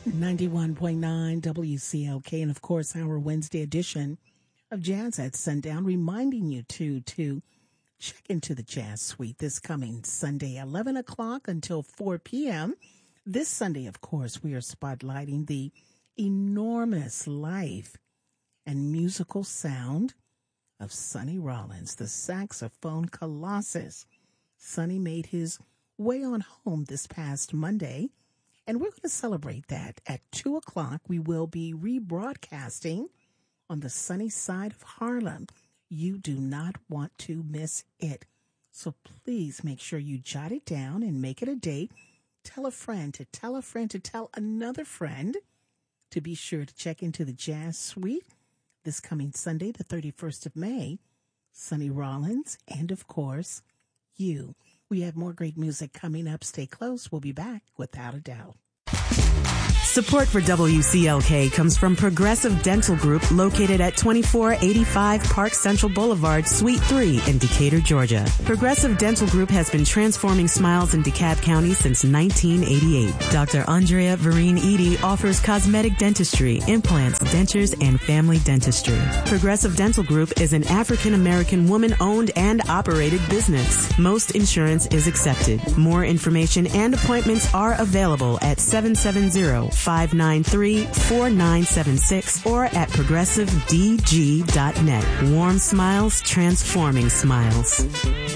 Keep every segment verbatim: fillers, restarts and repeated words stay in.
ninety-one point nine W C L K, and of course, our Wednesday edition of Jazz at Sundown, reminding you to, to check into the Jazz Suite this coming Sunday, eleven o'clock until four p.m. This Sunday, of course, we are spotlighting the enormous life and musical sound of Sonny Rollins, the saxophone colossus. Sonny made his way on home this past Monday, and we're going to celebrate that. At two o'clock, we will be rebroadcasting on the sunny side of Harlem. You do not want to miss it. So please make sure you jot it down and make it a date. Tell a friend to tell a friend to tell another friend to be sure to check into the Jazz Suite this coming Sunday, the thirty-first of May. Sonny Rollins and, of course, you. We have more great music coming up. Stay close. We'll be back without a doubt. Support for W C L K comes from Progressive Dental Group, located at twenty-four eighty-five Park Central Boulevard, Suite three in Decatur, Georgia. Progressive Dental Group has been transforming smiles in DeKalb County since nineteen eighty-eight. Doctor Andrea Vereen Edie offers cosmetic dentistry, implants, dentures, and family dentistry. Progressive Dental Group is an African-American woman-owned and operated business. Most insurance is accepted. More information and appointments are available at seven seven zero, five nine three, four nine seven six or at progressive d g dot net. Warm smiles, transforming smiles.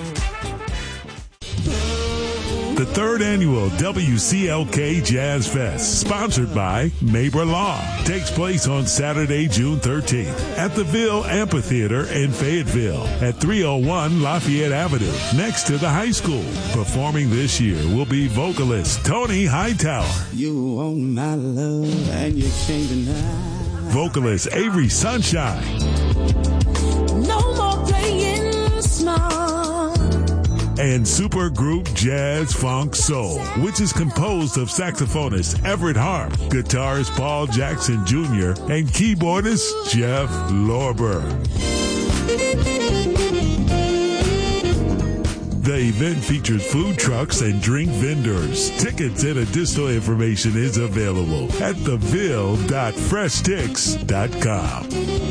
The third annual W C L K Jazz Fest, sponsored by Mabra Law, takes place on Saturday, June thirteenth at the Ville Amphitheater in Fayetteville at three oh one Lafayette Avenue, next to the high school. Performing this year will be vocalist Tony Hightower. You want my love and you can't deny. Vocalist Avery Sunshine. No more playing small. And supergroup Jazz Funk Soul, which is composed of saxophonist Everett Harp, guitarist Paul Jackson Junior, and keyboardist Jeff Lorber. The event features food trucks and drink vendors. Tickets and additional information is available at the ville dot fresh sticks dot com.